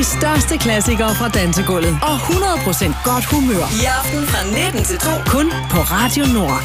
største klassikere fra dansegulvet og 100% godt humør. I aften fra 19 til 2. Kun på Radio Nord.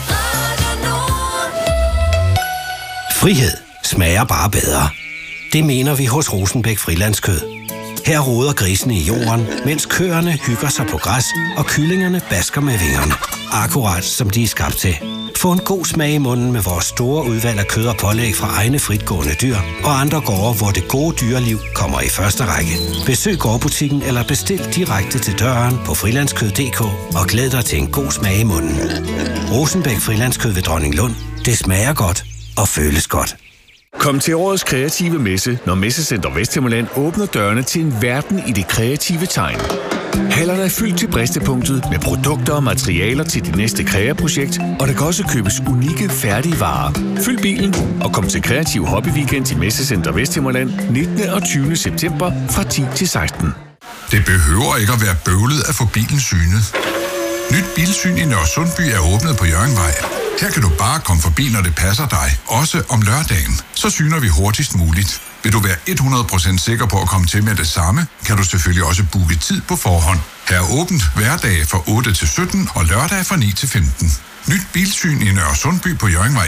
Frihed smager bare bedre. Det mener vi hos Rosenbæk Frilandskød. Her roder grisene i jorden, mens køerne hygger sig på græs, og kyllingerne basker med vingerne. Akkurat som de er skabt til. Få en god smag i munden med vores store udvalg af kød og pålæg fra egne fritgående dyr, og andre gårde, hvor det gode dyreliv kommer i første række. Besøg gårdbutikken eller bestil direkte til døren på frilandskød.dk og glæd dig til en god smag i munden. Rosenbæk Frilandskød ved Dronninglund. Det smager godt og føles godt. Kom til årets kreative messe, når Messecenter Vesthimmerland åbner dørene til en verden i det kreative tegn. Hallerne er fyldt til bristepunktet med produkter og materialer til dit næste kreaprojekt, og der kan også købes unikke, færdige varer. Fyld bilen og kom til Kreativ Hobbyweekend i Messecenter Vesthimmerland 19. og 20. september fra 10 til 16. Det behøver ikke at være bøvlet at få bilen synet. Nyt bilsyn i Nørre Sundby er åbnet på Hjørringvej. Her kan du bare komme forbi, når det passer dig, også om lørdagen. Så syner vi hurtigst muligt. Vil du være 100% sikker på at komme til med det samme, kan du selvfølgelig også booke tid på forhånd. Her er åbent hverdage fra 8 til 17 og lørdag fra 9 til 15. Nyt bilsyn i Nørre Sundby på Hjørringvej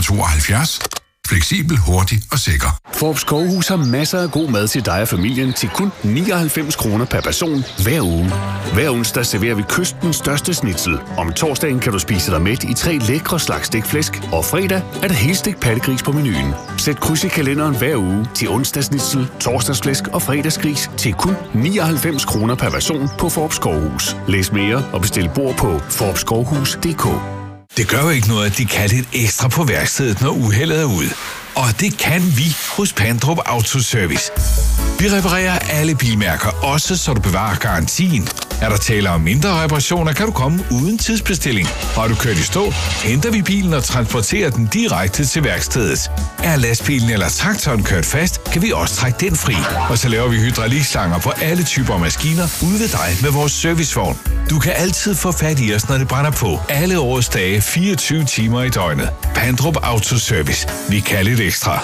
172. Fleksibel, hurtig og sikker. Forbes Skovhus har masser af god mad til dig og familien til kun 99 kroner per person hver uge. Hver onsdag serverer vi kystens største schnitzel. Om torsdagen kan du spise dig mæt i 3 lækre slags stegt og fredag er der helstegt pattegris på menuen. Sæt kryds i kalenderen hver uge til onsdagsschnitzel, torsdagsflæsk og fredagsgris til kun 99 kroner per person på Forbes Skovhus. Læs mere og bestil bord på forbeskovhus.dk. Det gør jo ikke noget, at de kan lidt ekstra på værkstedet, når uheldet er ude. Og det kan vi hos Pandrup Autoservice. Vi reparerer alle bilmærker, også så du bevarer garantien. Er der tale om mindre reparationer, kan du komme uden tidsbestilling. Har du kørt i stå, henter vi bilen og transporterer den direkte til værkstedet. Er lastbilen eller traktoren kørt fast, kan vi også trække den fri. Og så laver vi hydraulikslanger på alle typer maskiner ude ved dig med vores servicevogn. Du kan altid få fat i os, når det brænder på. Alle årets dage, 24 timer i døgnet. Pandrup Autoservice. Vi kan lidt ekstra.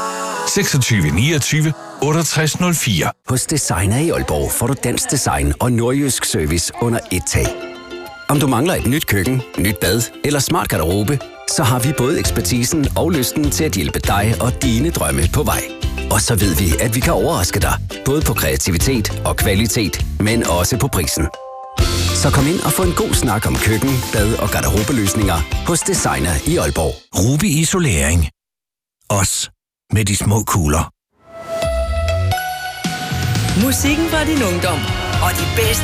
26 29 6804. Hos Designer i Aalborg får du dansk design og nordjysk service under et tag. Om du mangler et nyt køkken, nyt bad eller smart garderobe, så har vi både ekspertisen og lysten til at hjælpe dig og dine drømme på vej. Og så ved vi, at vi kan overraske dig, både på kreativitet og kvalitet, men også på prisen. Så kom ind og få en god snak om køkken, bad og garderobeløsninger hos Designer i Aalborg. Ruby Isolering. Os med de små kugler. Musikken fra din ungdom og de bedste